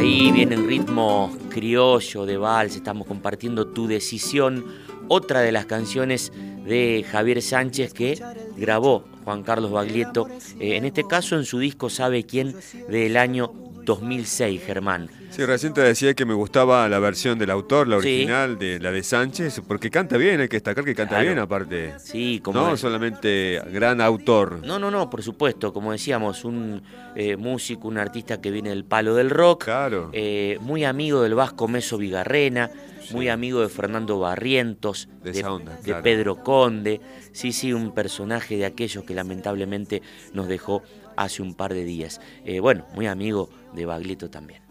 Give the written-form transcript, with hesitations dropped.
Ahí viene el ritmo criollo de vals, estamos compartiendo Tu Decisión, otra de las canciones de Javier Sánchez que grabó Juan Carlos Baglietto, en este caso en su disco Sabe Quién del año 2006, Germán. Sí, recién te decía que me gustaba la versión del autor, la Sí. original, de la de Sánchez, porque canta bien, hay que destacar que canta Claro. bien aparte. Sí, como No es. solamente gran autor. No, por supuesto, como decíamos, un músico, un artista que viene del palo del rock, Claro. muy amigo del Vasco Meso Vigarrena, Sí. muy amigo de Fernando Barrientos, De esa onda, de claro. Pedro Conde, sí, un personaje de aquellos que lamentablemente nos dejó hace un par de días. Bueno, muy amigo de Baglietto también.